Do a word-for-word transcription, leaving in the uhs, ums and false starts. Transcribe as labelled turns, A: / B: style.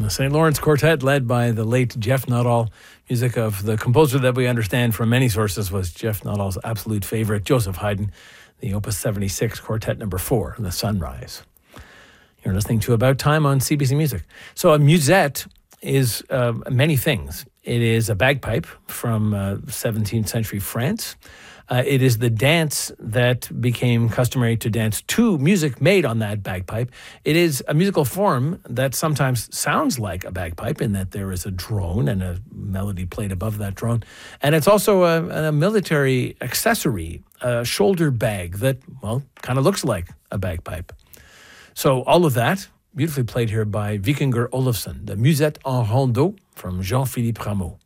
A: The Saint Lawrence Quartet, led by the late Jeff Nuttall. Music of the composer that we understand from many sources was Jeff Nuttall's absolute favorite, Joseph Haydn, the Opus seventy-six Quartet number four, The Sunrise. You're listening to About Time on C B C Music. So a musette is uh, many things. It is a bagpipe from uh, seventeenth century France. Uh, it is the dance that became customary to dance to music made on that bagpipe. It is a musical form that sometimes sounds like a bagpipe in that there is a drone and a melody played above that drone. And it's also a, a military accessory, a shoulder bag that, well, kind of looks like a bagpipe. So all of that, beautifully played here by Vikingur Olafsson, the Musette en Rondeau from Jean-Philippe Rameau.